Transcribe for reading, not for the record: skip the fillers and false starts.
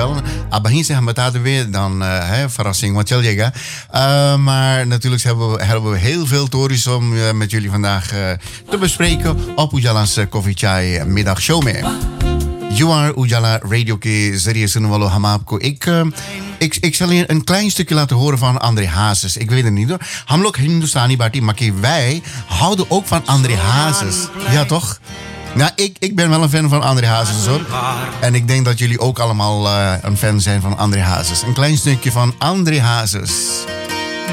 wel. Abahin zeggen we weer, dan verrassing, wat je maar natuurlijk hebben we heel veel tories om met jullie vandaag te bespreken op Ujalan's Coffee Chai middagshow mee. Juar Ujala Radio ke zariye sunne walo hum aapko ik zal je een klein stukje laten horen van André Hazes. Ik weet het niet hoor. Ham log Hindustani bati, maar wij houden ook van André Hazes. Ja toch? Nou, ik ben wel een fan van André Hazes hoor. En ik denk dat jullie ook allemaal een fan zijn van André Hazes. Een klein stukje van André Hazes.